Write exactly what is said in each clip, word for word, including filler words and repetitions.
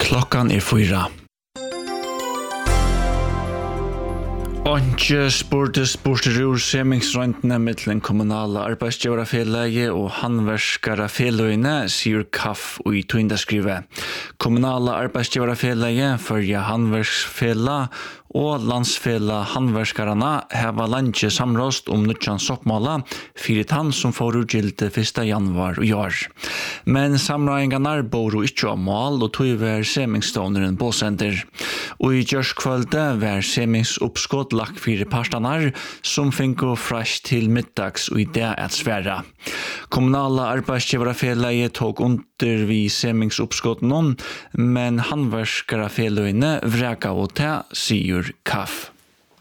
Klockan är fyra. Onge spurte spurte ur semingsrøntene mittlen kommunala arbeidsgiverafelaget og handverskarafelaget, sier Kaff og i tøyndaskrive. Kommunala arbeidsgiverafelaget, førje handversfela og landsfela handverskarana heva lenge samråst om nødjan soppmåla fyrir tann som får utgilde første januar og år. Men samrøyngarna bor jo ikkje av mål og tog var semingsståneren båsender. Og i gjørskvölde var semingsoppskott lagt fyrir parstanar som finko fresh til middags og i det at sværa. Kommunala arbeidsgiverafelaget tog under vi semingsoppskotten, men handverskarafelaget vreka og ta, sier Kaff.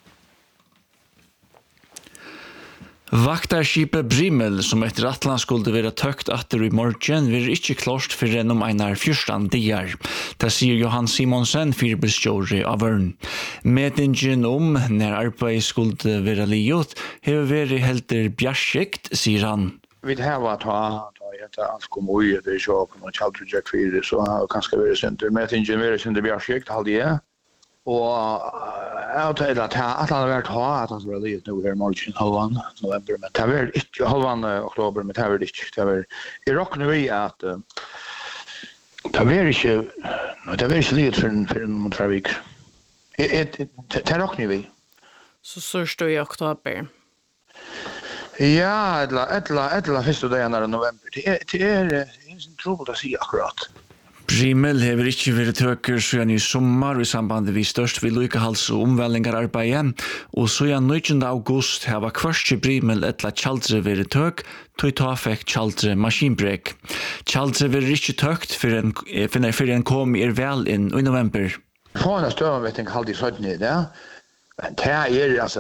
Vaktarskipet Brimel, som etter Atlant skulle være tøkt atter i morgen, vil ikke klart for enn om einar fyrstan dier. Det sier Johan Simonsen, fyrbestjåre av Ørn. Medingen om når arbeid skulle være liot, har vært helter bjerskikt, sier han. Vi har vært ha, da heter alt kom ui, det er sjåpen og kjaldrujek fyrir, så har kanskje vært sinter. Medingen vært sinter bjerskikt, halde jeg. Og jeg tar at at han har vært ha, at han var livet nå i morgen, halvan november, men det har vært ikke, halvan oktober, men det har vært ikke. Det har vært, jeg råkner vi at det har vært ikke, det har vært ikke livet for en trafik. Det råkner vi. Så sørst du i oktober? Ja, etla, etla, etla første dagen av november. Det er, det er, det er en trobult å si akkurat. Brimel hever ikke vært tøker siden i sommar i samband vi størst vil lykehals- og omvellingararbeidet, og så i nittonde august hava kvørste Brimel etla tjaldre vært tøk, tog ta fekk tjaldre maskinbrek. Tjaldre vært ikke tøkt for en, for en kom er vel inn i november. På en støv vet jeg halde i søtten i det, men det er altså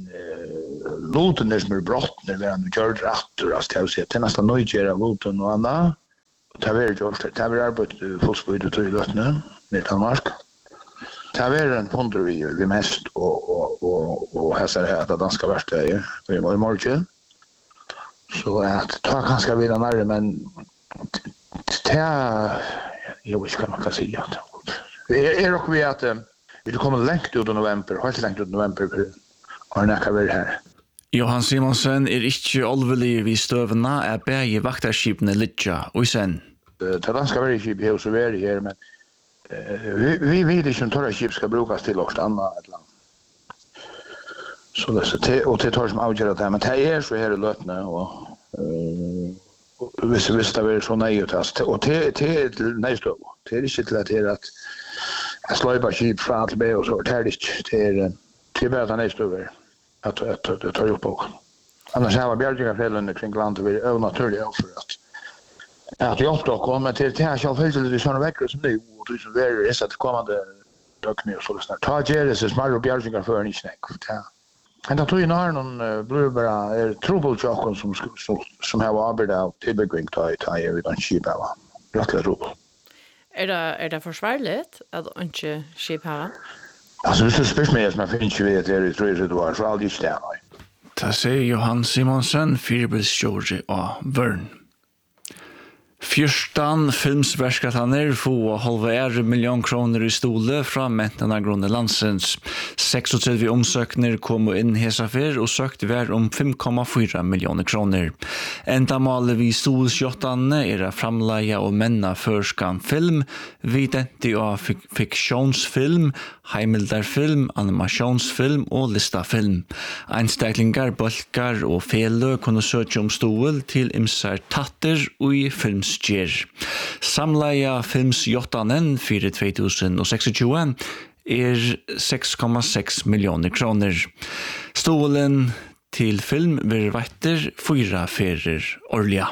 lotene som er brottene, vi har gjort retter, altså det er nesten nøytjere loten og annet. Det har vært gjort, det har vært arbeidt fullspøyde til i løtene, ned til Mark. Det har vært en ponder vi, vi mest, og, og, og, og her ser jeg at det skal være det i morgen. Så det tar kanskje videre nærmere, men det er, jeg vet ikke hva man kan si. Jeg er nok ved at vi kommer lengt ut av november, helt lengt ut av november, og det kan være her. Johan Simonsen er ikke olvelig vid støvene er begge vaktarskipene Lidja og sen. Det er ganske veldig skip her og så være her, men vi, vi vet ikke om torre skip skal brukes til også annet et land. Så det, til, og til torre som avgjør det, men det er så her i løtene, og uh, hvis, hvis det er så nøye til oss, og til, til nøystøv, det er ikke til at det er at jeg sløyper skip fra alt B og så, det er ikke, det er, det er bare at nøystøver. Att att det tar ju på. Annars har vi bjärdiga fällen kring landet vi är naturligt för att att jag då kommer till till jag själv till det såna veckor som det och det är very är att kommande dagny och så där. Ta ger det så smart bjärdiga för en snack. Men då tror jag när någon bluebera är trouble chocken som som har arbetat av tillbringning till till jag vet inte skipava. Rätt trouble. Är det är det försvarligt att inte skipa? Altså, hvis du spørs meg, som jeg finner ikke vet, det er tror jeg det var, så aldri ikke det. Det sier Johan Simonsen, fyrbestjåre av Vørn. Fyrstan filmsverskataner få halva er million kroner i stole fra mentene grunne landsens. seksogtredve omsøkner kom inn hesafer og søkte hver om fem komma fyra millioner kroner. Enda malet vi stolsjottane er framleia og menna førskan film, videnti av fik fiksjonsfilm, heimildarfilm, animasjonsfilm og listafilm. Einstaklingar, bolkar og fele kunne søke om stol til imsar tatter og i films Ger. Samleia filmsjottanen for tjugohundrasextio er seks komma seks millioner kroner. Stolen til film vil vetter fyra ferer årliga.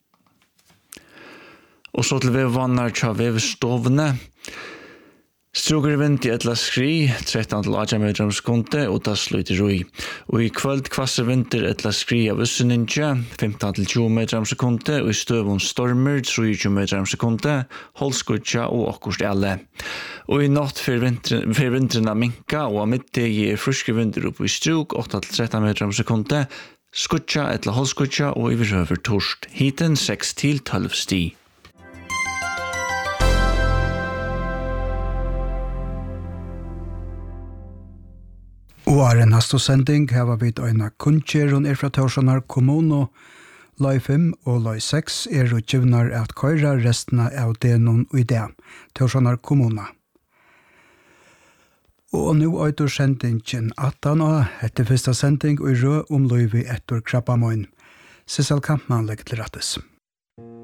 Og så til vevvannar tja vevstovne. Struger vind i etla skri, tretton til atjan meter om sekunde, og da slutter roi. Og i kvöld kvasser vinter etla skri av Øsseninja, femton til tjúgu meter om sekunde, og i støvun stormer, tjúgu meter om sekunde, holdskutja og okkurst alle. Og i natt for vinteren av minka, og av middegi er fruske vinter oppe i struk, åtta til tretton meter om sekunde, skutja etla holdskutja og i virøver torst. Hiten seks til tolv sti. Og er en hastusending, her var vi øyne kunnskjeren er fra Torsjonar kommuno, Løy fem og Løy seks er utgivnar at køyra restene av denon og idé, Torsjonar kommuna. Og nå øyder sendingen attan og etter første sending og rød om Løyvi etter Krabbamøyn. Sissel Kampmann legger til rettes.